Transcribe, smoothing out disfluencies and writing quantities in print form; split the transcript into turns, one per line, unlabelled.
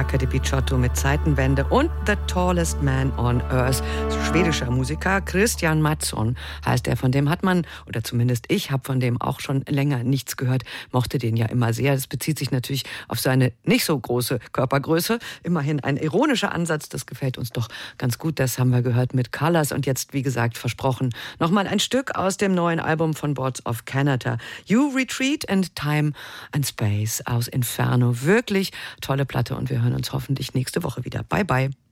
Hacke de Picciotto mit Zeitenwende und The Tallest Man on Earth. Schwedischer Musiker Christian Mattsson heißt er. Von dem hat man, oder zumindest ich habe von dem auch schon länger nichts gehört, mochte den ja immer sehr. Das bezieht sich natürlich auf seine nicht so große Körpergröße. Immerhin ein ironischer Ansatz, das gefällt uns doch ganz gut. Das haben wir gehört mit Colors und jetzt, wie gesagt, versprochen, nochmal ein Stück aus dem neuen Album von Boards of Canada. You Retreat and Time and Space aus Inferno. Wirklich tolle Platte und wir hören uns hoffentlich nächste Woche wieder. Bye, bye.